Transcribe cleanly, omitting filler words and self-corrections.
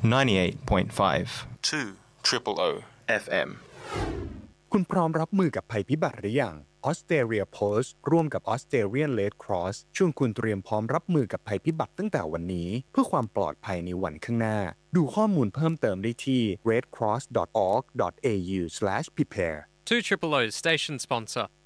98.5 2 Triple O FM คุณพร้อมรับมือกับภัยพิบัติหรือยัง Australia Post ร่วมกับ Australian Red Cross ชวนคุณเตรียมพร้อมรับมือกับภัยพิบัติตั้งแต่วันนี้เพื่อความปลอดภัยในวันข้างหน้าดูข้อมูลเพิ่มเติมได้ที่ redcross.org.au/prepare 2 Triple O's station sponsor